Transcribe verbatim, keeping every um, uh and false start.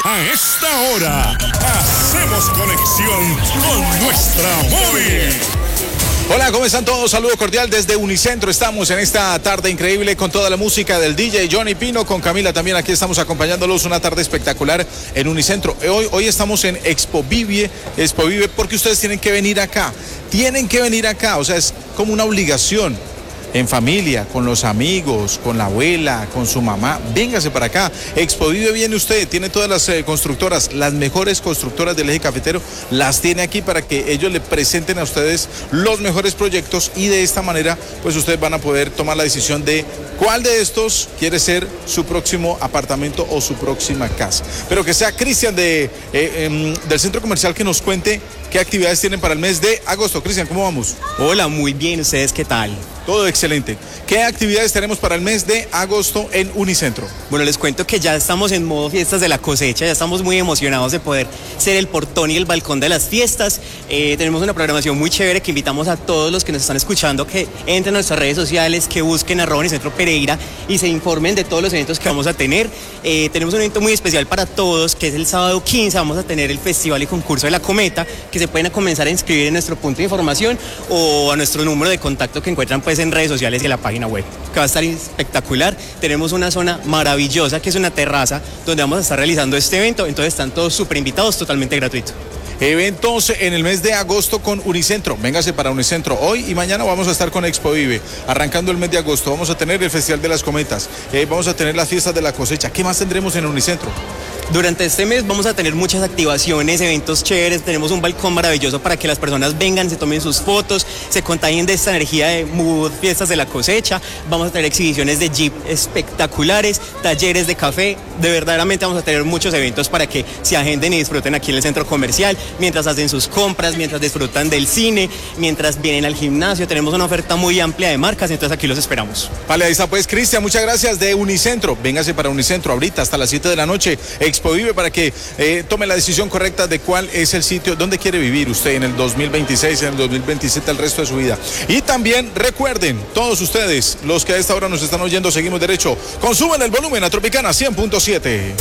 A esta hora, hacemos conexión con nuestra móvil. Hola, ¿cómo están todos? Saludo cordial desde Unicentro. Estamos en esta tarde increíble con toda la música del D J Johnny Pino, con Camila también aquí estamos acompañándolos. Una tarde espectacular en Unicentro. Hoy, hoy estamos en Expo Vive, Expo Vive porque ustedes tienen que venir acá. Tienen que venir acá, o sea, es como una obligación. En familia, con los amigos, con la abuela, con su mamá, véngase para acá. Expo Vive viene usted, tiene todas las eh, constructoras, las mejores constructoras del eje cafetero, las tiene aquí para que ellos le presenten a ustedes los mejores proyectos y de esta manera, pues ustedes van a poder tomar la decisión de cuál de estos quiere ser su próximo apartamento o su próxima casa. Pero que sea Cristian de, eh, eh, del centro comercial que nos cuente qué actividades tienen para el mes de agosto. Cristian, ¿cómo vamos? Hola, muy bien, ¿ustedes qué tal? Todo excelente. ¿Qué actividades tenemos para el mes de agosto en Unicentro? Bueno, les cuento que ya estamos en modo fiestas de la cosecha, ya estamos muy emocionados de poder ser el portón y el balcón de las fiestas. Eh, tenemos una programación muy chévere que invitamos a todos los que nos están escuchando que entren a nuestras redes sociales, que busquen arroba Unicentro Pereira y se informen de todos los eventos que vamos a tener. Eh, tenemos un evento muy especial para todos, que es el sábado quince, vamos a tener el festival y concurso de la cometa, que se pueden comenzar a inscribir en nuestro punto de información o a nuestro número de contacto que encuentran pues en redes sociales y en la página web, que va a estar espectacular. Tenemos una zona maravillosa que es una terraza donde vamos a estar realizando este evento, entonces están todos súper invitados, totalmente gratuito. Eventos en el mes de agosto con Unicentro. Véngase para Unicentro. Hoy y mañana vamos a estar con Expo Vive. Arrancando el mes de agosto vamos a tener el Festival de las Cometas. Eh, vamos a tener las fiestas de la cosecha. ¿Qué más tendremos en Unicentro? Durante este mes vamos a tener muchas activaciones, eventos chéveres, tenemos un balcón maravilloso para que las personas vengan, se tomen sus fotos, se contagien de esta energía de mood, fiestas de la cosecha. Vamos a tener exhibiciones de Jeep espectaculares, talleres de café, de verdaderamente vamos a tener muchos eventos para que se agenden y disfruten aquí en el centro comercial, mientras hacen sus compras, mientras disfrutan del cine, mientras vienen al gimnasio. Tenemos una oferta muy amplia de marcas, entonces aquí los esperamos. Vale, ahí está pues Cristian, muchas gracias de Unicentro. Véngase para Unicentro ahorita hasta las siete de la noche. Expo Vive para que eh, tome la decisión correcta de cuál es el sitio donde quiere vivir usted en el dos mil veintiséis, en el dos mil veintisiete, el resto de su vida. Y también recuerden, todos ustedes, los que a esta hora nos están oyendo, seguimos derecho. Consuman el volumen a Tropicana cien punto siete.